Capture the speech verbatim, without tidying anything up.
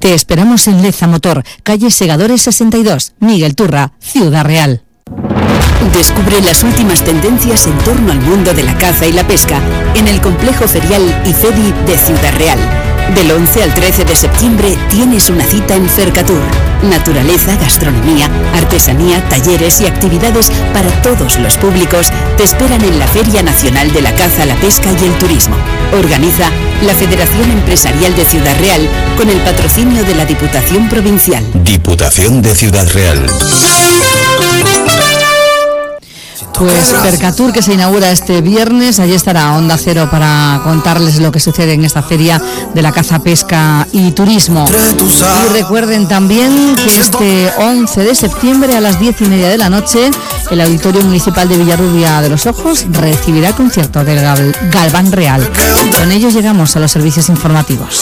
Te esperamos en Leza Motor, calle Segadores sesenta y dos, Miguel Turra, Ciudad Real. Descubre las últimas tendencias en torno al mundo de la caza y la pesca en el complejo ferial IFEDI de Ciudad Real. Del once al trece de septiembre tienes una cita en Fercatur. Naturaleza, gastronomía, artesanía, talleres y actividades para todos los públicos te esperan en la Feria Nacional de la Caza, la Pesca y el Turismo. Organiza la Federación Empresarial de Ciudad Real con el patrocinio de la Diputación Provincial. Diputación de Ciudad Real. Pues Fercatur, que se inaugura este viernes, allí estará Onda Cero para contarles lo que sucede en esta feria de la caza, pesca y turismo. Y recuerden también que este once de septiembre a las diez y media de la noche el Auditorio Municipal de Villarrubia de los Ojos recibirá concierto del Gal- Galván Real. Con ello llegamos a los servicios informativos.